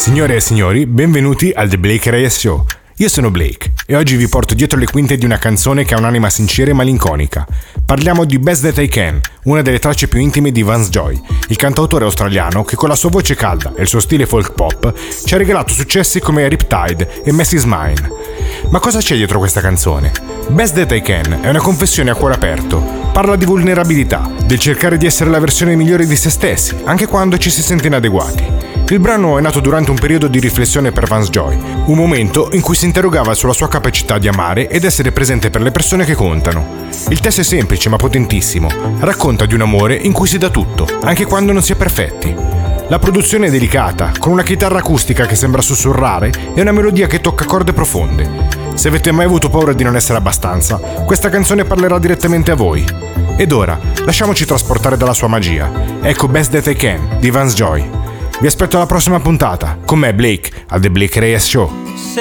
Signore e signori, benvenuti al The Blake Reyes Show. Io sono Blake e oggi vi porto dietro le quinte di una canzone che ha un'anima sincera e malinconica. Parliamo di Best That I Can, una delle tracce più intime di Vance Joy, il cantautore australiano che con la sua voce calda e il suo stile folk pop ci ha regalato successi come Riptide e Mess Is Mine. Ma cosa c'è dietro questa canzone? Best That I Can è una confessione a cuore aperto. Parla di vulnerabilità, del cercare di essere la versione migliore di se stessi, anche quando ci si sente inadeguati. Il brano è nato durante un periodo di riflessione per Vance Joy, un momento in cui si interrogava sulla sua capacità di amare ed essere presente per le persone che contano. Il testo è semplice ma potentissimo, racconta di un amore in cui si dà tutto, anche quando non si è perfetti. La produzione è delicata, con una chitarra acustica che sembra sussurrare e una melodia che tocca corde profonde. Se avete mai avuto paura di non essere abbastanza, questa canzone parlerà direttamente a voi. Ed ora, lasciamoci trasportare dalla sua magia. Ecco Best That I Can di Vance Joy. Vi aspetto alla prossima puntata, con me Blake, al The Blake Reyes Show.